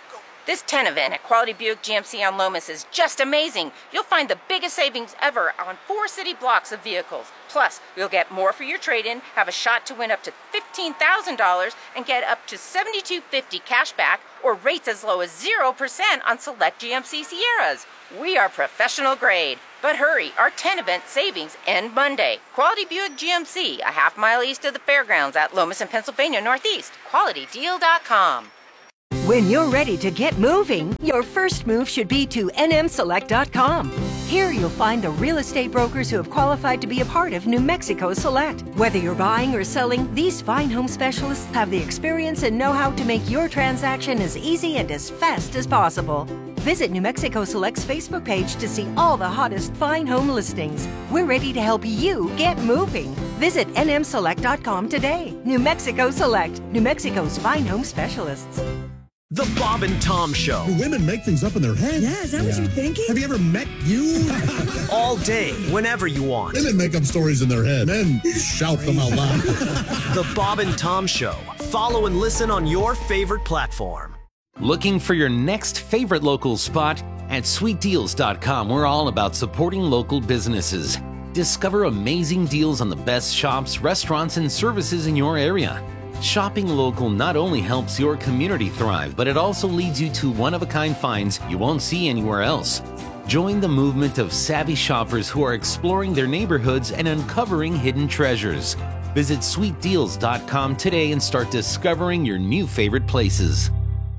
This ten event at Quality Buick G M C on Lomas is just amazing. You'll find the biggest savings ever on four city blocks of vehicles. Plus, you'll get more for your trade-in, have a shot to win up to fifteen thousand dollars, and get up to seventy-two fifty cash back or rates as low as zero percent on select G M C Sierras. We are professional grade. But hurry, our ten event savings end Monday. Quality Buick G M C, a half mile east of the fairgrounds at Lomas and Pennsylvania Northeast. quality deal dot com. When you're ready to get moving, your first move should be to N M Select dot com. Here you'll find the real estate brokers who have qualified to be a part of New Mexico Select. Whether you're buying or selling, these fine home specialists have the experience and know-how to make your transaction as easy and as fast as possible. Visit New Mexico Select's Facebook page to see all the hottest fine home listings. We're ready to help you get moving. Visit N M Select dot com today. New Mexico Select, New Mexico's fine home specialists. The Bob and Tom Show. Do women make things up in their head? Yeah, is that yeah. what you're thinking? Have you ever met you? All day, whenever you want. Women make up stories in their head. Men shout them out loud. The Bob and Tom Show. Follow and listen on your favorite platform. Looking for your next favorite local spot? At sweet deals dot com, we're all about supporting local businesses. Discover amazing deals on the best shops, restaurants, and services in your area. Shopping local not only helps your community thrive, but it also leads you to one-of-a-kind finds you won't see anywhere else. Join the movement of savvy shoppers who are exploring their neighborhoods and uncovering hidden treasures. Visit sweet deals dot com today and start discovering your new favorite places.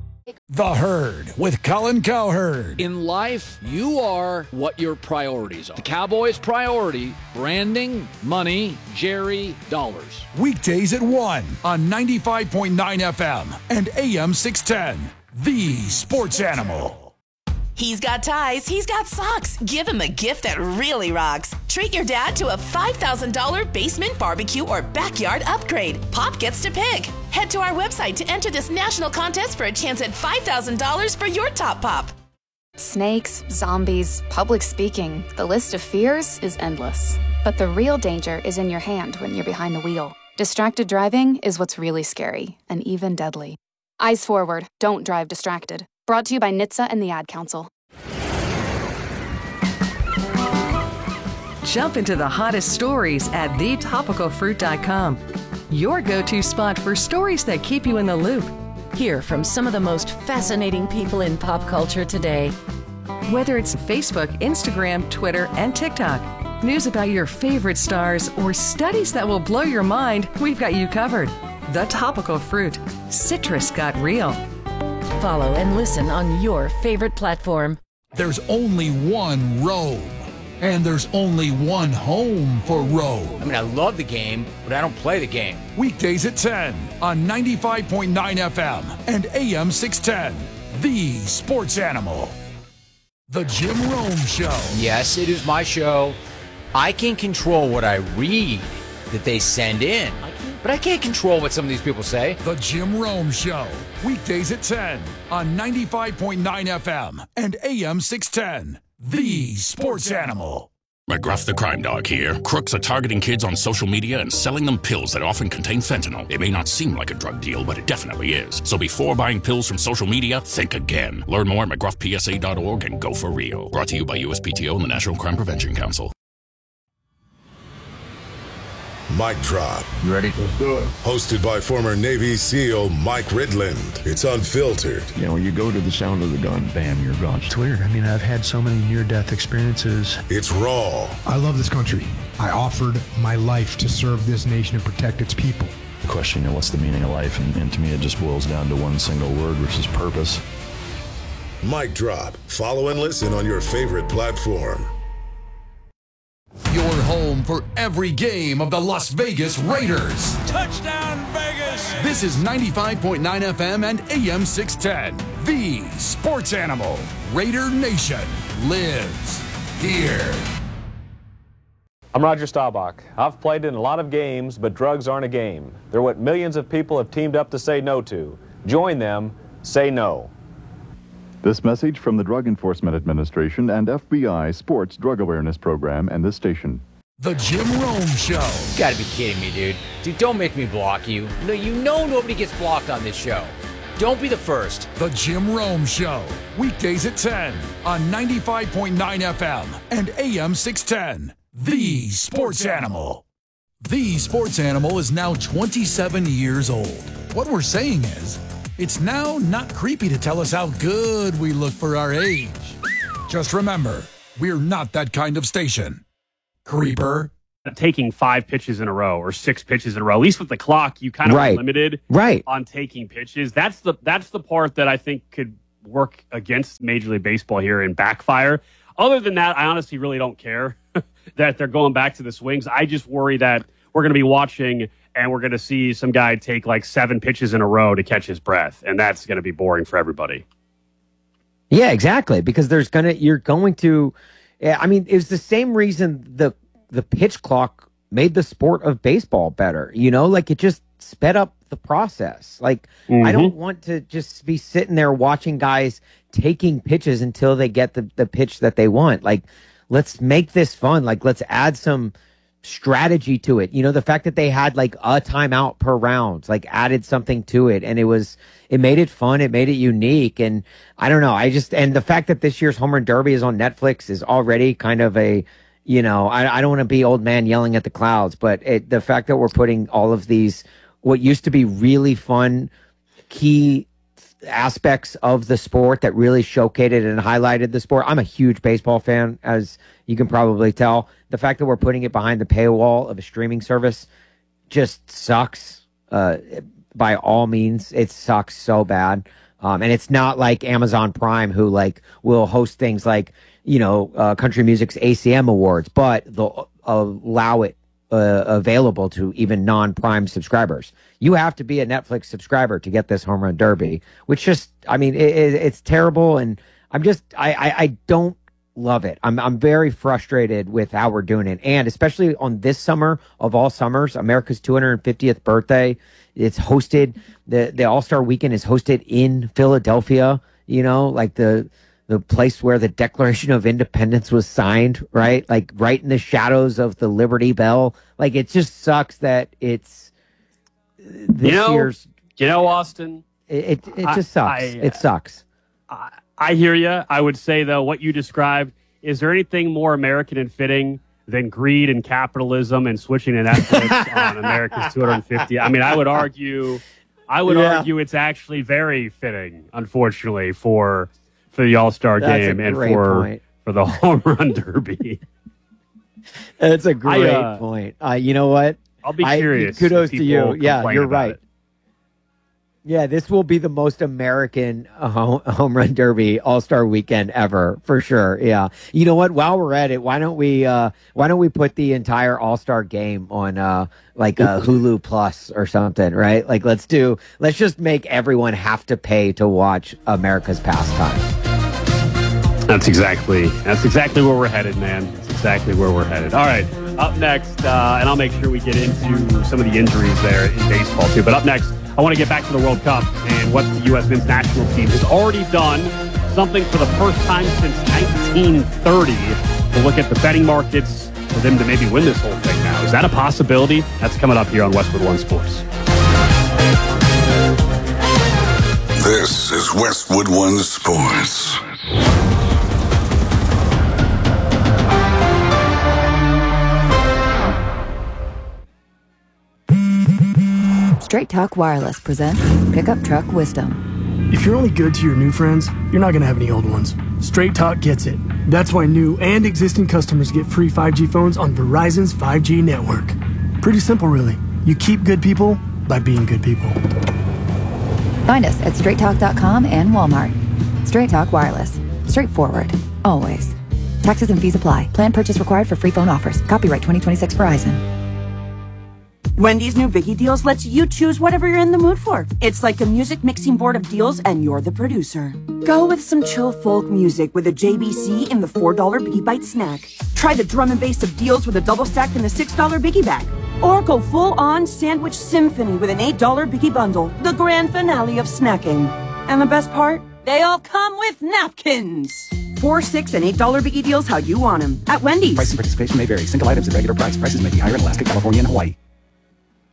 The Herd with Colin Cowherd. In life, you are what your priorities are. The Cowboys' priority, branding, money, Jerry, dollars. Weekdays at one on ninety-five point nine F M and A M six ten. The Sports Animal. He's got ties, he's got socks. Give him a gift that really rocks. Treat your dad to a five thousand dollars basement barbecue or backyard upgrade. Pop gets to pick. Head to our website to enter this national contest for a chance at five thousand dollars for your top pop. Snakes, zombies, public speaking. The list of fears is endless. But the real danger is in your hand when you're behind the wheel. Distracted driving is what's really scary and even deadly. Eyes forward, don't drive distracted. Brought to you by N H T S A and the Ad Council. Jump into the hottest stories at the topical fruit dot com. Your go-to spot for stories that keep you in the loop. Hear from some of the most fascinating people in pop culture today. Whether it's Facebook, Instagram, Twitter, and TikTok, news about your favorite stars, or studies that will blow your mind, we've got you covered. The Topical Fruit. Citrus got real. Follow and listen on your favorite platform. There's only one Rome, and there's only one home for Rome. I mean, I love the game, but I don't play the game. Weekdays at ten on ninety-five point nine F M and A M six ten. The Sports Animal. The Jim Rome Show. Yes, it is my show. I can control what I read that they send in, but I can't control what some of these people say. The Jim Rome Show. Weekdays at ten on ninety-five point nine F M and A M six ten. The Sports Animal. McGruff the Crime Dog here. Crooks are targeting kids on social media and selling them pills that often contain fentanyl. It may not seem like a drug deal, but it definitely is. So before buying pills from social media, think again. Learn more at McGruff P S A dot org and go for real. Brought to you by U S P T O and the National Crime Prevention Council. Mic Drop. You ready? Let's do it. Hosted by former Navy SEAL Mike Ridland. It's unfiltered. You know, when you go to the sound of the gun, bam, you're gone. It's weird. I mean, I've had so many near-death experiences. It's raw. I love this country. I offered my life to serve this nation and protect its people. The question, you know, what's the meaning of life? And, and to me, it just boils down to one single word, which is purpose. Mic Drop. Follow and listen on your favorite platform. Your home for every game of the Las Vegas Raiders. Touchdown, Vegas! This is ninety-five point nine F M and A M six ten. The Sports Animal. Raider Nation lives here. I'm Roger Staubach. I've played in a lot of games, but drugs aren't a game. They're what millions of people have teamed up to say no to. Join them. Say no. This message from the Drug Enforcement Administration and F B I Sports Drug Awareness Program and this station. The Jim Rome Show. You gotta be kidding me, dude. Dude, don't make me block you. No, you know nobody gets blocked on this show. Don't be the first. The Jim Rome Show, weekdays at ten on ninety-five point nine F M and A M six ten. The Sports Animal. The Sports Animal is now twenty-seven years old. What we're saying is, it's now not creepy to tell us how good we look for our age. Just remember, we're not that kind of station. Creeper. Taking five pitches in a row or six pitches in a row, at least with the clock, you kind of right. are limited right. on taking pitches. That's the that's the part that I think could work against Major League Baseball here and backfire. Other than that, I honestly really don't care that they're going back to the swings. I just worry that we're going to be watching and we're going to see some guy take like seven pitches in a row to catch his breath, and that's going to be boring for everybody. Yeah, exactly. Because there's gonna you're going to. I mean, it's the same reason the. the pitch clock made the sport of baseball better, you know, like it just sped up the process. Like, mm-hmm. I don't want to just be sitting there watching guys taking pitches until they get the, the pitch that they want. Like, let's make this fun. Like, let's add some strategy to it. You know, the fact that they had like a timeout per round, like added something to it. And it was, it made it fun. It made it unique. And I don't know. I just, and the fact that this year's Home Run Derby is on Netflix is already kind of a, You know, I, I don't want to be old man yelling at the clouds, but it, the fact that we're putting all of these, what used to be really fun, key aspects of the sport that really showcased and highlighted the sport. I'm a huge baseball fan, as you can probably tell. The fact that we're putting it behind the paywall of a streaming service just sucks. Uh, by all means, it sucks so bad. Um, and it's not like Amazon Prime, who like will host things like, you know, uh, country music's A C M awards, but they'll allow it uh, available to even non-Prime subscribers. You have to be a Netflix subscriber to get this Home Run Derby, which just, I mean, it, it, it's terrible. And I'm just, I, I, I don't love it. I'm, I'm very frustrated with how we're doing it. And especially on this summer of all summers, America's two hundred fiftieth birthday. It's hosted, the, the All-Star Weekend is hosted in Philadelphia, you know, like the, the place where the Declaration of Independence was signed, right? Like right in the shadows of the Liberty Bell. Like it just sucks that it's this you know, year's. You know, Austin. It it, it just sucks. I, I, it sucks. I, I hear you. I would say though, what you described, is there anything more American and fitting than greed and capitalism and switching to Netflix on America's two hundred fifty? I mean, I would argue, I would yeah. argue it's actually very fitting, unfortunately, for. For the All-Star That's game and for point. for the Home Run Derby. That's a great I, uh, point. Uh, you know what? I'll be I, curious. Kudos to you. Yeah, you're right. It. Yeah, this will be the most American uh, home, home Run Derby All-Star Weekend ever, for sure. Yeah. You know what? While we're at it, why don't we uh, why don't we put the entire All-Star game on uh, like uh, Hulu Plus or something, right? Like let's do let's just make everyone have to pay to watch America's pastime. That's exactly that's exactly where we're headed, man. That's exactly where we're headed. All right, up next, uh, and I'll make sure we get into some of the injuries there in baseball too. But up next, I want to get back to the World Cup and what the U S men's national team has already done, something for the first time since nineteen thirty. We'll look at the betting markets for them to maybe win this whole thing now. Is that a possibility? That's coming up here on Westwood One Sports. This is Westwood One Sports. Straight Talk Wireless presents Pickup Truck Wisdom. If you're only good to your new friends, you're not going to have any old ones. Straight Talk gets it. That's why new and existing customers get free five G phones on Verizon's five G network. Pretty simple, really. You keep good people by being good people. Find us at straight talk dot com and Walmart. Straight Talk Wireless. Straightforward. Always. Taxes and fees apply. Plan purchase required for free phone offers. Copyright twenty twenty-six Verizon. Wendy's new Biggie Deals lets you choose whatever you're in the mood for. It's like a music mixing board of deals, and you're the producer. Go with some chill folk music with a J B C in the four dollar Biggie Bite snack. Try the drum and bass of deals with a double stack in the six dollar Biggie Bag. Or go full-on sandwich symphony with an eight dollar Biggie Bundle, the grand finale of snacking. And the best part? They all come with napkins. Four, six, and eight dollar Biggie Deals how you want them at Wendy's. Price and participation may vary. Single items at regular price. Prices may be higher in Alaska, California, and Hawaii.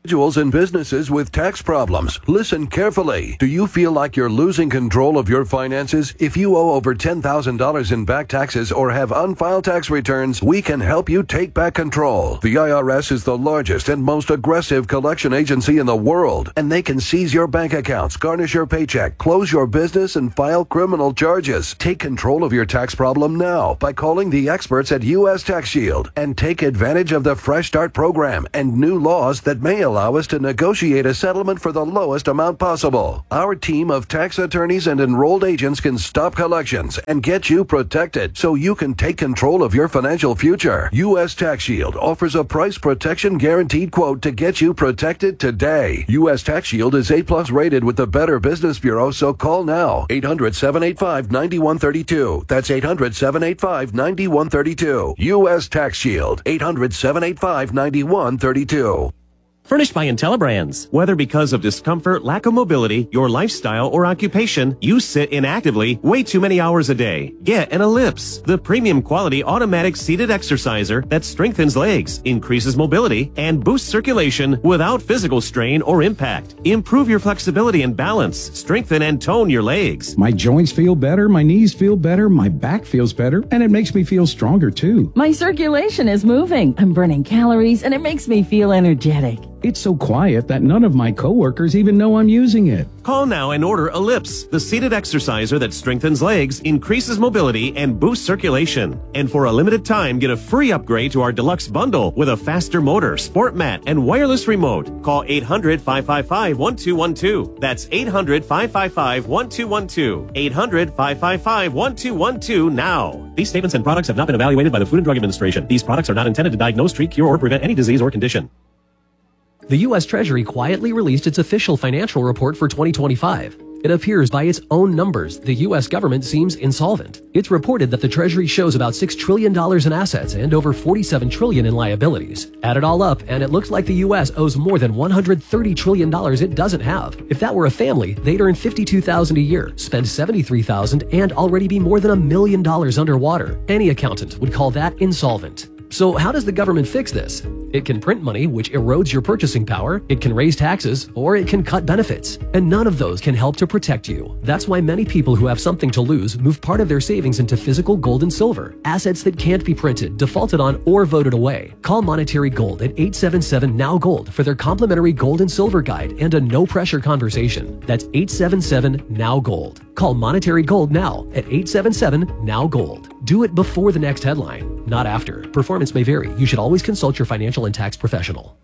Individuals and businesses with tax problems. Listen carefully. Do you feel like you're losing control of your finances? If you owe over ten thousand dollars in back taxes or have unfiled tax returns, we can help you take back control. The I R S is the largest and most aggressive collection agency in the world, and they can seize your bank accounts, garnish your paycheck, close your business, and file criminal charges. Take control of your tax problem now by calling the experts at U S Tax Shield and take advantage of the Fresh Start program and new laws that may allow allow us to negotiate a settlement for the lowest amount possible. Our team of tax attorneys and enrolled agents can stop collections and get you protected so you can take control of your financial future. U S Tax Shield offers a price protection guaranteed quote to get you protected today. U S Tax Shield is A plus rated with the Better Business Bureau, so call now. eight hundred, seven eight five, nine one three two. That's eight hundred, seven eight five, nine one three two. U S Tax Shield. eight hundred, seven eight five, nine one three two. Furnished by IntelliBrands. Whether because of discomfort, lack of mobility, your lifestyle, or occupation, you sit inactively way too many hours a day. Get an Ellipse, the premium quality automatic seated exerciser that strengthens legs, increases mobility, and boosts circulation without physical strain or impact. Improve your flexibility and balance. Strengthen and tone your legs. My joints feel better, my knees feel better, my back feels better, and it makes me feel stronger too. My circulation is moving. I'm burning calories, and it makes me feel energetic. It's so quiet that none of my coworkers even know I'm using it. Call now and order Ellipse, the seated exerciser that strengthens legs, increases mobility, and boosts circulation. And for a limited time, get a free upgrade to our deluxe bundle with a faster motor, sport mat, and wireless remote. Call eight hundred, five five five, one two one two. That's eight hundred, five five five, one two one two. eight hundred, five five five, one two one two now. These statements and products have not been evaluated by the Food and Drug Administration. These products are not intended to diagnose, treat, cure, or prevent any disease or condition. The U S Treasury quietly released its official financial report for twenty twenty-five. It appears by its own numbers, the U S government seems insolvent. It's reported that the Treasury shows about six trillion dollars in assets and over forty-seven trillion dollars in liabilities. Add it all up, and it looks like the U S owes more than one hundred thirty trillion dollars it doesn't have. If that were a family, they'd earn fifty-two thousand dollars a year, spend seventy-three thousand dollars, and already be more than a million dollars underwater. Any accountant would call that insolvent. So how does the government fix this? It can print money, which erodes your purchasing power, it can raise taxes, or it can cut benefits. And none of those can help to protect you. That's why many people who have something to lose move part of their savings into physical gold and silver, assets that can't be printed, defaulted on, or voted away. Call Monetary Gold at eight seven seven, N O W Gold for their complimentary gold and silver guide and a no-pressure conversation. That's eight seven seven, N O W Gold. Call Monetary Gold now at eight seven seven, N O W Gold. Do it before the next headline, not after. Performance may vary. You should always consult your financial and tax professional.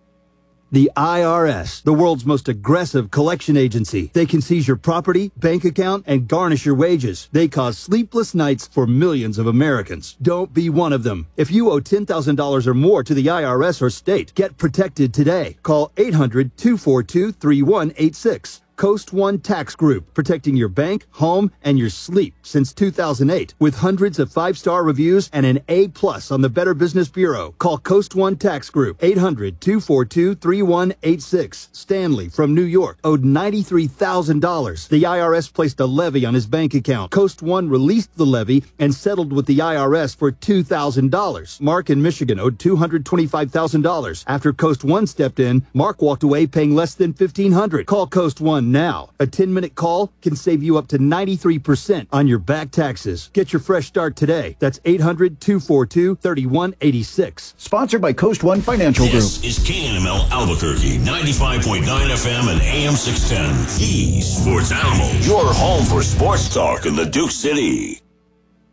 The I R S, the world's most aggressive collection agency. They can seize your property, bank account, and garnish your wages. They cause sleepless nights for millions of Americans. Don't be one of them. If you owe ten thousand dollars or more to the I R S or state, get protected today. Call eight hundred, two four two, three one eight six. Coast One Tax Group, protecting your bank, home, and your sleep since two thousand eight. With hundreds of five-star reviews and an A plus on the Better Business Bureau. Call Coast One Tax Group, eight hundred, two four two, three one eight six. Stanley from New York owed ninety-three thousand dollars. The I R S placed a levy on his bank account. Coast One released the levy and settled with the I R S for two thousand dollars. Mark in Michigan owed two hundred twenty-five thousand dollars. After Coast One stepped in, Mark walked away paying less than fifteen hundred dollars. Call Coast One now. A ten-minute call can save you up to ninety-three percent on your back taxes. Get your fresh start today. That's eight hundred, two four two, three one eight six. Sponsored by Coast One Financial Group. This is K N M L Albuquerque, ninety-five point nine F M and A M six ten. The Sports Animal, your home for sports talk in the Duke City.